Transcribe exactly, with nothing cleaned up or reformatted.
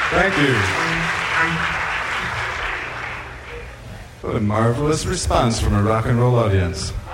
Thank you. What a marvelous response from a rock and roll audience.